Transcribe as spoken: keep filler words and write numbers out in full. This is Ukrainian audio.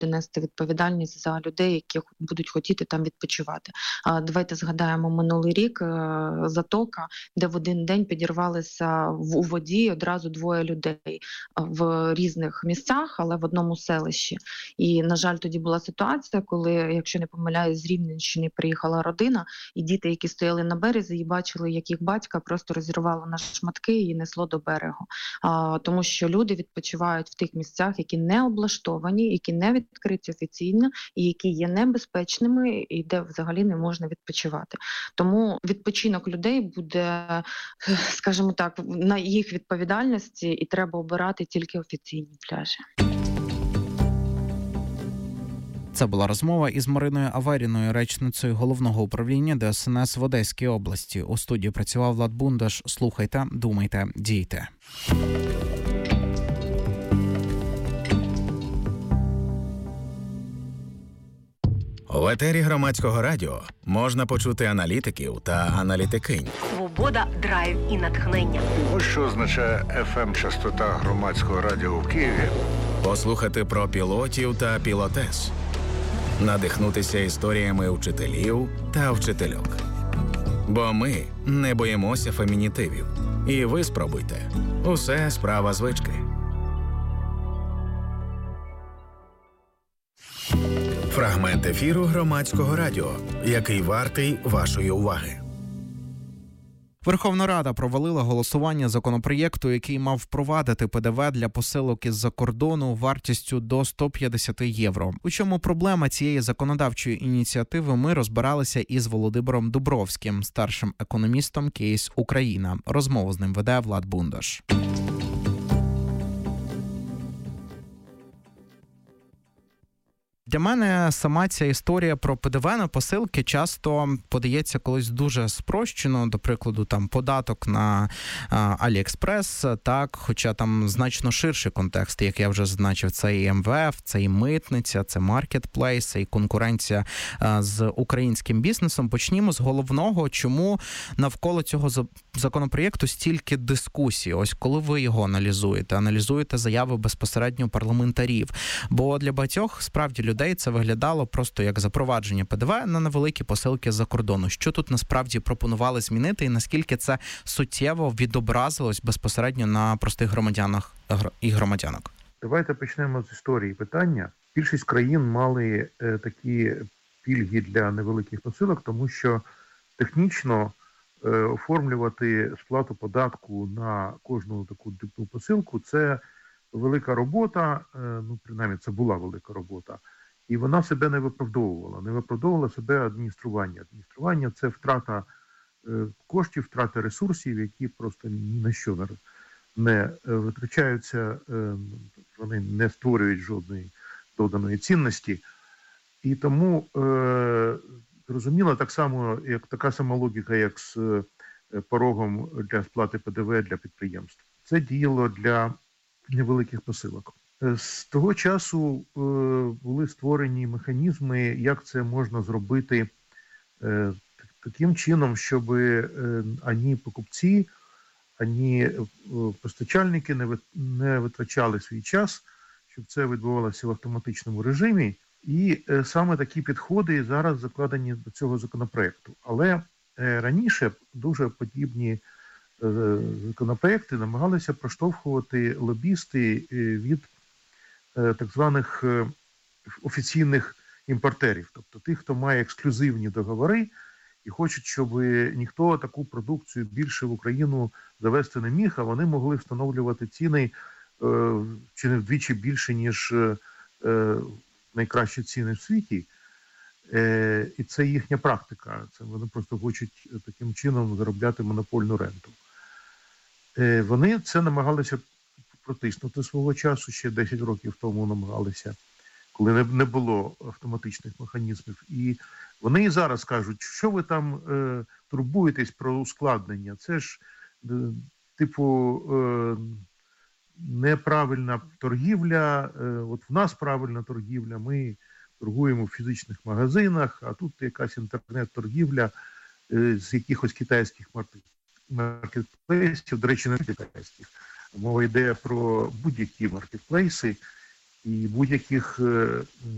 нести відповідальність за людей, які будуть хотіти там відпочивати. А давайте згадаємо минулий рік, затока, де в один день підірвалися у воді одразу двоє людей в різних місцях, але в одному селищі. І, на жаль, тоді була ситуація, коли, якщо не помиляюсь, з Рівненщини приїхала родина, і діти, які стояли на березі, і бачили, як їх батька просто розірвало на шматки і несло до берегу. А, тому що люди відпочивають в тих місцях, які не облаштовані, які не відкриті офіційно, і які є небезпечними, і де взагалі не можна відпочивати. Тому відпочинок людей буде, скажімо так, на їх відповідальності, і треба обирати тільки офіційні пляжі. Це була розмова із Мариною Аверіною, речницею Головного управління Де Ес Ен Ес в Одеській області. У студії працював Влад Бундаш. Слухайте, думайте, дійте. В етері Громадського радіо можна почути аналітиків та аналітикинь. Свобода, драйв і натхнення. Ось що означає еф ем-частота Громадського радіо в Києві. Послухати про пілотів та пілотес. Надихнутися історіями вчителів та вчительок. Бо ми не боїмося фемінітивів. І ви спробуйте. Усе справа звички. Фрагмент ефіру Громадського радіо, який вартий вашої уваги. Верховна Рада провалила голосування законопроєкту, який мав впровадити Пе Де Ве для посилок із-за кордону вартістю до сто п'ятдесят євро. У чому проблема цієї законодавчої ініціативи, ми розбиралися із Володимиром Дубровським, старшим економістом Кейс Україна. Розмову з ним веде Влад Бундаш. Для мене сама ця історія про Пе Де Ве на посилки часто подається колись дуже спрощено, до прикладу, там податок на Аліекспрес, так, хоча там значно ширший контекст, як я вже зазначив, це і Ем Ве Еф, це і митниця, це маркетплейс, це і конкуренція з українським бізнесом. Почнімо з головного, чому навколо цього законопроєкту стільки дискусій. Ось коли ви його аналізуєте, аналізуєте заяви безпосередньо парламентарів, бо для багатьох справді людей це виглядало просто як запровадження Пе Де Ве на невеликі посилки з-за кордону. Що тут насправді пропонували змінити і наскільки це суттєво відобразилось безпосередньо на простих громадянах і громадянок? Давайте почнемо з історії питання. Більшість країн мали е, такі пільги для невеликих посилок, тому що технічно е, оформлювати сплату податку на кожну таку типу посилку – це велика робота, е, ну принаймні це була велика робота. І вона себе не виправдовувала, не виправдовувала себе адміністрування. Адміністрування – це втрата е, коштів, втрата ресурсів, які просто ні на що не, не витрачаються, е, вони не створюють жодної доданої цінності. І тому, е, зрозуміло, так само, як така сама логіка, як з е, порогом для сплати Пе Де Ве для підприємств. Це діяло для невеликих посилок. З того часу е, були створені механізми, як це можна зробити е, таким чином, щоб е, ані покупці, ані е, постачальники не, не витрачали свій час, щоб це відбувалося в автоматичному режимі. І е, саме такі підходи зараз закладені до цього законопроекту. Але е, раніше дуже подібні е, законопроекти намагалися проштовхувати лобісти е, від так званих офіційних імпортерів, тобто тих, хто має ексклюзивні договори і хочуть, щоб ніхто таку продукцію більше в Україну завести не міг, а вони могли встановлювати ціни чи не вдвічі більше, ніж найкращі ціни в світі. І це їхня практика. Це вони просто хочуть таким чином заробляти монопольну ренту. Вони це намагалися протиснути свого часу, ще десять років тому намагалися, коли не, не було автоматичних механізмів. І вони і зараз кажуть, що ви там е, турбуєтесь про ускладнення. Це ж, е, типу, е, неправильна торгівля, е, от в нас правильна торгівля, ми торгуємо в фізичних магазинах, а тут якась інтернет-торгівля е, з якихось китайських маркетплейсів, до речі, не китайських. Мова йде про будь-які маркетплейси і будь-яких